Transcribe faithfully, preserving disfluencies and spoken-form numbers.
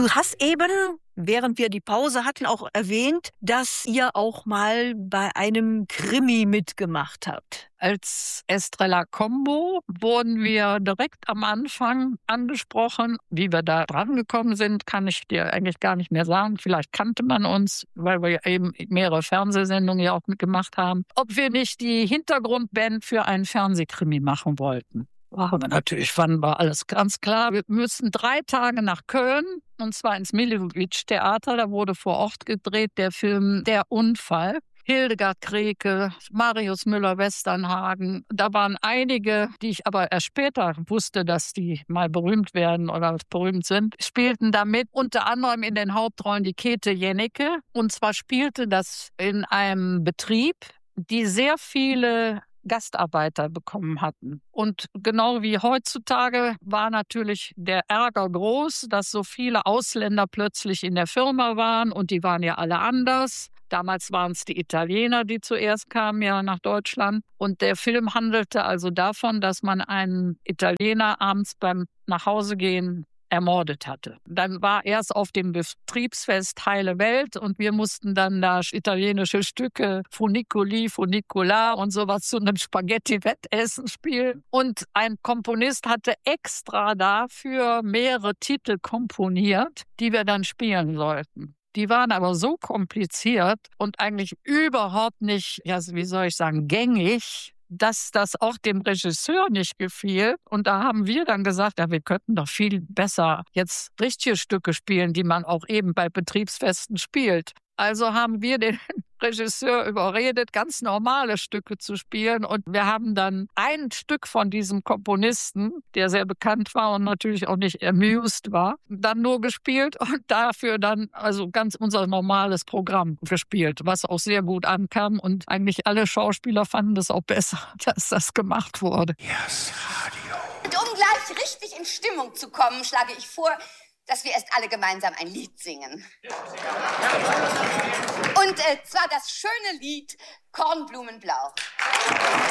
Du hast eben, während wir die Pause hatten, auch erwähnt, dass ihr auch mal bei einem Krimi mitgemacht habt. Als Estrella Combo wurden wir direkt am Anfang angesprochen. Wie wir da dran gekommen sind, kann ich dir eigentlich gar nicht mehr sagen. Vielleicht kannte man uns, weil wir eben mehrere Fernsehsendungen ja auch mitgemacht haben. Ob wir nicht die Hintergrundband für einen Fernsehkrimi machen wollten. Aber natürlich fanden wir alles ganz klar. Wir müssen drei Tage nach Köln, und zwar ins Millowitsch-Theater. Da wurde vor Ort gedreht der Film Der Unfall. Hildegard Kreke, Marius Müller-Westernhagen. Da waren einige, die ich aber erst später wusste, dass die mal berühmt werden oder berühmt sind, spielten damit. Unter anderem in den Hauptrollen die Käthe Jennecke. Und zwar spielte das in einem Betrieb, die sehr viele Gastarbeiter bekommen hatten. Und genau wie heutzutage war natürlich der Ärger groß, dass so viele Ausländer plötzlich in der Firma waren und die waren ja alle anders. Damals waren es die Italiener, die zuerst kamen ja nach Deutschland. Und der Film handelte also davon, dass man einen Italiener abends beim Nachhausegehen ermordet hatte. Dann war erst auf dem Betriebsfest Heile Welt und wir mussten dann da italienische Stücke, Funicoli, Funicola und sowas zu einem Spaghetti-Wettessen spielen. Und ein Komponist hatte extra dafür mehrere Titel komponiert, die wir dann spielen sollten. Die waren aber so kompliziert und eigentlich überhaupt nicht, ja, wie soll ich sagen, gängig, dass das auch dem Regisseur nicht gefiel. Und da haben wir dann gesagt, ja, wir könnten doch viel besser jetzt richtige Stücke spielen, die man auch eben bei Betriebsfesten spielt. Also haben wir den Regisseur überredet, ganz normale Stücke zu spielen. Und wir haben dann ein Stück von diesem Komponisten, der sehr bekannt war und natürlich auch nicht amused war, dann nur gespielt und dafür dann also ganz unser normales Programm gespielt, was auch sehr gut ankam. Und eigentlich alle Schauspieler fanden es auch besser, dass das gemacht wurde. Yes, Radio. Und um gleich richtig in Stimmung zu kommen, schlage ich vor, dass wir erst alle gemeinsam ein Lied singen. Und äh, zwar das schöne Lied Kornblumenblau.